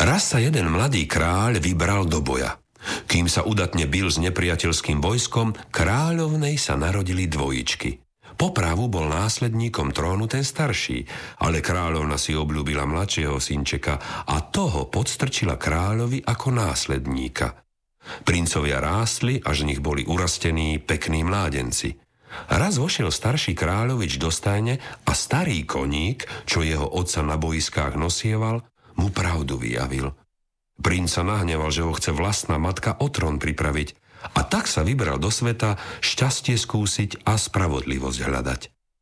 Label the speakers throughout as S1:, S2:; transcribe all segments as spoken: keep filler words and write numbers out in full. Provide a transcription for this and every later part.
S1: Raz sa jeden mladý kráľ vybral do boja. Kým sa udatne bil s nepriateľským vojskom, kráľovnej sa narodili dvojičky. Po pravu bol následníkom trónu ten starší, ale kráľovna si obľúbila mladšieho synčeka a toho podstrčila kráľovi ako následníka. Princovia rástli, až z nich boli urastení pekní mládenci. Raz vošiel starší kráľovič do stajne a starý koník, čo jeho otca na boiskách nosieval, mu pravdu vyjavil. Princ sa nahneval, že ho chce vlastná matka o trón pripraviť, a tak sa vybral do sveta šťastie skúsiť a spravodlivosť hľadať.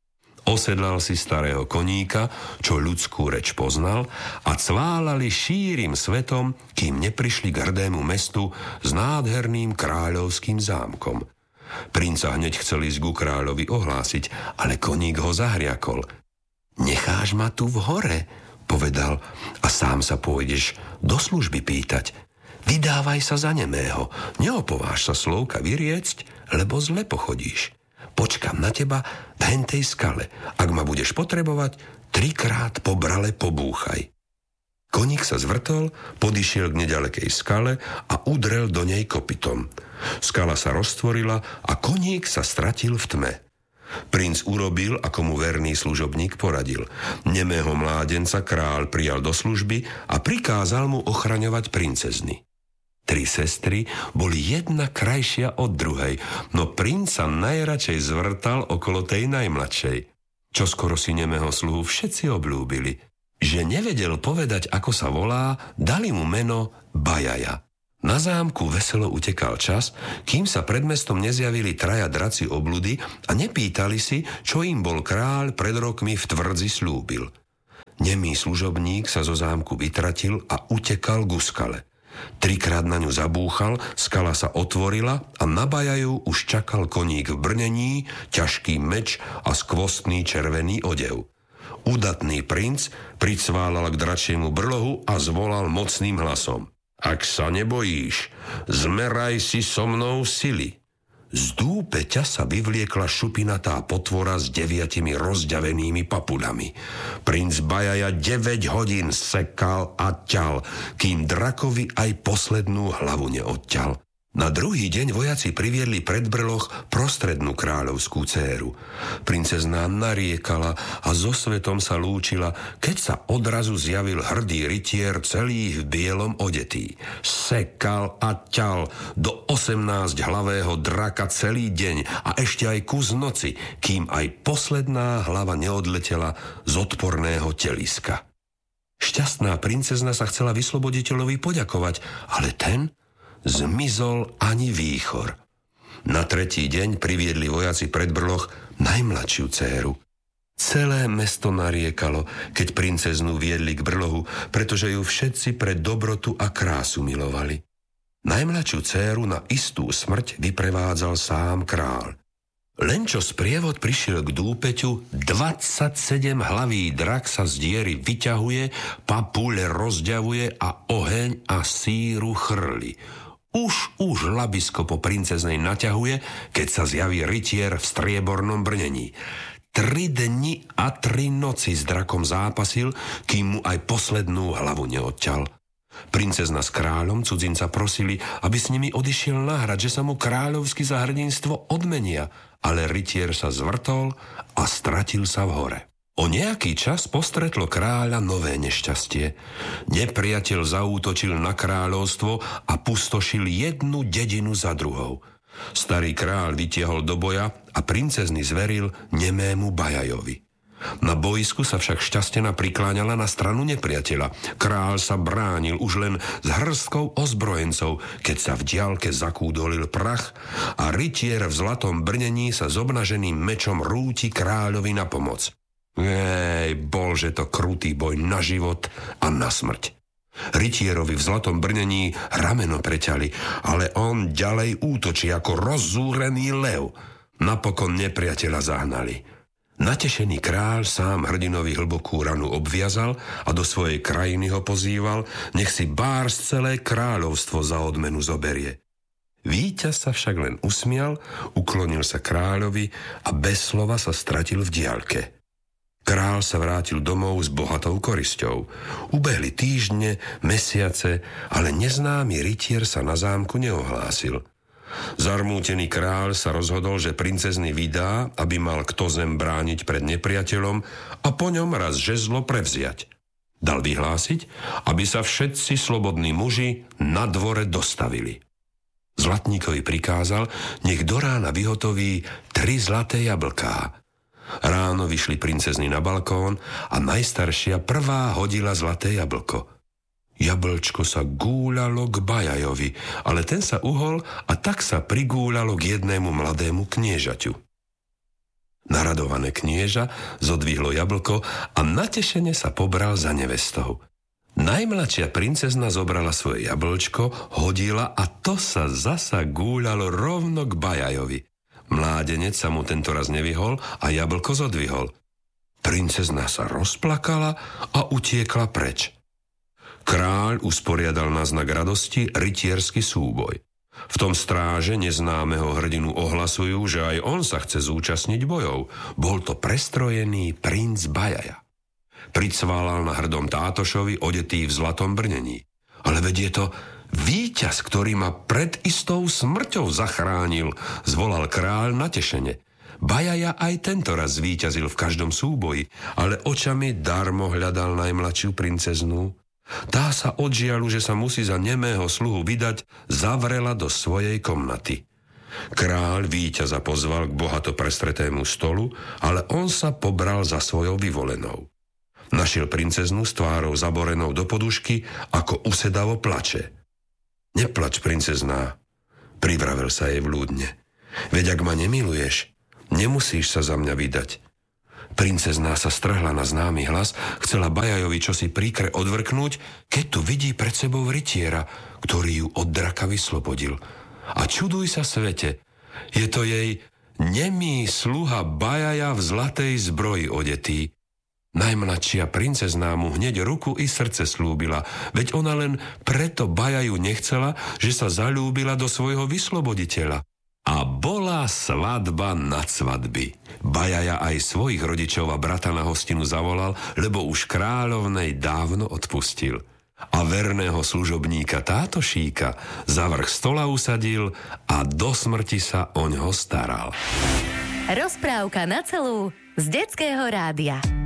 S1: Osedlal si starého koníka, čo ľudskú reč poznal, a cválali šírim svetom, kým neprišli k hrdému mestu s nádherným kráľovským zámkom. Princa hneď chcel ísť ku kráľovi ohlásiť, ale koník ho zahriakol. Necháš ma tu v hore, povedal, a sám sa pôjdeš do služby pýtať. Vydávaj sa za nemého, neopováž sa slovka vyriecť, lebo zle pochodíš. Počkam na teba v hentej skale. Ak ma budeš potrebovať, trikrát po brale pobúchaj. Koník sa zvrtol, podišiel k nedalekej skale a udrel do nej kopytom. Skala sa roztvorila a koník sa stratil v tme. Princ urobil, ako mu verný služobník poradil. Nemého mládenca kráľ prijal do služby a prikázal mu ochraňovať princezny. Tri sestry boli jedna krajšia od druhej, no princ sa najradšej zvrtal okolo tej najmladšej. Čoskoro si nemého sluhu všetci obľúbili. Že nevedel povedať, ako sa volá, dali mu meno Bajaja. Na zámku veselo utekal čas, kým sa pred mestom nezjavili traja draci obludy a nepýtali si, čo im bol kráľ pred rokmi v tvrdzi slúbil. Nemý služobník sa zo zámku vytratil a utekal ku skale. Trikrát na ňu zabúchal, skala sa otvorila a na Bajaju už čakal koník v brnení, ťažký meč a skvostný červený odev. Udatný princ pricválal k dračiemu brlohu a zvolal mocným hlasom. Ak sa nebojíš, zmeraj si so mnou sily. Z dúpeťa sa vyvliekla šupinatá potvora s deviatimi rozďavenými papulami. Princ Bajaja deväť hodín sekal a ťal, kým drakovi aj poslednú hlavu neodťal. Na druhý deň vojaci priviedli pred brloh prostrednú kráľovskú dcéru. Princezná nariekala a so svetom sa lúčila, keď sa odrazu zjavil hrdý rytier celý v bielom odetý. Sekal a ťal do osemnásť hlavého draka celý deň a ešte aj kus noci, kým aj posledná hlava neodletela z odporného teliska. Šťastná princezna sa chcela vysloboditeľovi poďakovať, ale ten zmizol ani výchor. Na tretí deň priviedli vojaci pred brloh najmladšiu dcéru. Celé mesto nariekalo, keď princeznu viedli k brlohu, pretože ju všetci pre dobrotu a krásu milovali. Najmladšiu dcéru na istú smrť vyprevádzal sám kráľ. Len čo sprievod prišiel k dúpeťu, dvadsaťsedem hlavý drak sa z diery vyťahuje, papule rozďavuje a oheň a síru chrli. Už, už labisko po princeznej naťahuje, keď sa zjaví rytier v striebornom brnení. Tri dni a tri noci s drakom zápasil, kým mu aj poslednú hlavu neodťal. Princezna s kráľom cudzinca prosili, aby s nimi odišiel na hrad, že sa mu kráľovsky za hrdinstvo odmenia, ale rytier sa zvrtol a stratil sa v hore. O nejaký čas postretlo kráľa nové nešťastie. Nepriateľ zaútočil na kráľovstvo a pustošil jednu dedinu za druhou. Starý kráľ vytiahol do boja a princezny zveril nemému Bajajovi. Na boisku sa však šťastená prikláňala na stranu nepriateľa. Kráľ sa bránil už len s hrstkou ozbrojencov, keď sa v diaľke zakúdolil prach a rytier v zlatom brnení sa s obnaženým mečom rúti kráľovi na pomoc. Ej, bolže to krutý boj na život a na smrť. Rytierovi v zlatom brnení rameno preťali, ale on ďalej útočí ako rozzúrený lev. Napokon nepriateľa zahnali. Natešený kráľ sám hrdinovi hlbokú ranu obviazal a do svojej krajiny ho pozýval, nech si bárs celé kráľovstvo za odmenu zoberie. Víťaz sa však len usmial, uklonil sa kráľovi a bez slova sa stratil v diaľke. Král sa vrátil domov s bohatou korisťou. Ubehli týždne, mesiace, ale neznámy rytier sa na zámku neohlásil. Zarmútený kráľ sa rozhodol, že princezny vydá, aby mal kto zem brániť pred nepriateľom a po ňom raz žezlo prevziať. Dal vyhlásiť, aby sa všetci slobodní muži na dvore dostavili. Zlatníkovi prikázal, nech do rána vyhotoví tri zlaté jablká. Ráno vyšli princezny na balkón a najstaršia prvá hodila zlaté jablko. Jablčko sa gúľalo k Bajajovi, ale ten sa uhol a tak sa prigúľalo k jednému mladému kniežaťu. Naradované knieža zodvihlo jablko a natešene sa pobral za nevestou. Najmladšia princezna zobrala svoje jablčko, hodila a to sa zasa gúľalo rovno k Bajajovi. Mládenec sa mu tento raz nevyhol a jablko zodvihol. Princezna sa rozplakala a utiekla preč. Kráľ usporiadal na znak radosti rytierský súboj. V tom stráže neznámeho hrdinu ohlasujú, že aj on sa chce zúčastniť bojov. Bol to prestrojený princ Bajaja. Pricválal na hrdom tátošovi, odetý v zlatom brnení. Ale veď je to víťaz, ktorý ma pred istou smrťou zachránil, zvolal kráľ natešene. Bajaja aj tento raz zvíťazil v každom súboji, ale očami darmo hľadal najmladšiu princeznú. Tá sa od žialu, že sa musí za nemého sluhu vydať, zavrela do svojej komnaty. Kráľ víťaza pozval k bohato prestretému stolu, ale on sa pobral za svojou vyvolenou. Našiel princeznu s tvárou zaborenou do podušky, ako usedavo plače. Neplač, princezná, privravel sa jej vľúdne. Veď ak ma nemiluješ, nemusíš sa za mňa vydať. Princezná sa strhla na známy hlas, chcela Bajajovi čosi príkre odvrknúť, keď tu vidí pred sebou rytiera, ktorý ju od draka vyslobodil. A čuduj sa svete, je to jej nemý sluha Bajaja v zlatej zbroji odetý. Najmladšia princezná mu hneď ruku i srdce slúbila, veď ona len preto Bajaju nechcela, že sa zaľúbila do svojho vysloboditeľa. A bola svadba nad svadby. Bajaja aj svojich rodičov a brata na hostinu zavolal, lebo už kráľovnej dávno odpustil. A verného služobníka tátošíka za vrch stola usadil a do smrti sa oňho staral.
S2: Rozprávka na celú z Detského rádia.